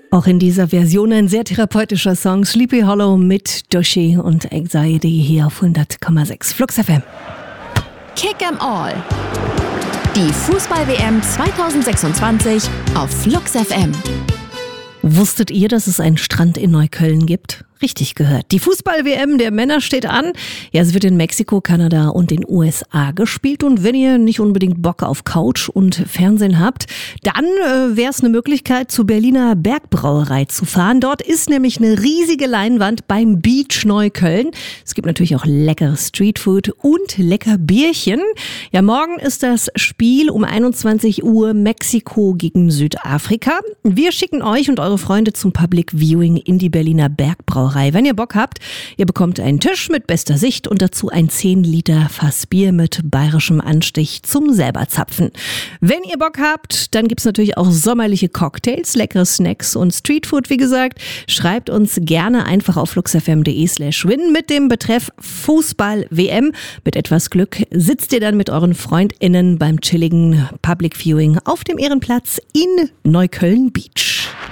Auch in dieser Version ein sehr therapeutischer Song, Sleepy Hollow mit Doshi und Anxiety hier auf 100,6 Flux FM. Kick 'em All. Die Fußball-WM 2026 auf Flux FM. Wusstet ihr, dass es einen Strand in Neukölln gibt? Richtig gehört. Die Fußball-WM der Männer steht an. Ja, es wird in Mexiko, Kanada und den USA gespielt. Und wenn ihr nicht unbedingt Bock auf Couch und Fernsehen habt, dann wäre es eine Möglichkeit, zur Berliner Bergbrauerei zu fahren. Dort ist nämlich eine riesige Leinwand beim Beach Neukölln. Es gibt natürlich auch leckeres Streetfood und lecker Bierchen. Ja, morgen ist das Spiel um 21 Uhr Mexiko gegen Südafrika. Wir schicken euch und eure Freunde zum Public Viewing in die Berliner Bergbrauerei. Wenn ihr Bock habt, ihr bekommt einen Tisch mit bester Sicht und dazu ein 10 Liter Fass Bier mit bayerischem Anstich zum selber zapfen. Wenn ihr Bock habt, dann gibt's natürlich auch sommerliche Cocktails, leckere Snacks und Streetfood, wie gesagt. Schreibt uns gerne einfach auf fluxfm.de/win mit dem Betreff Fußball-WM. Mit etwas Glück sitzt ihr dann mit euren FreundInnen beim chilligen Public Viewing auf dem Ehrenplatz in Neukölln Beach.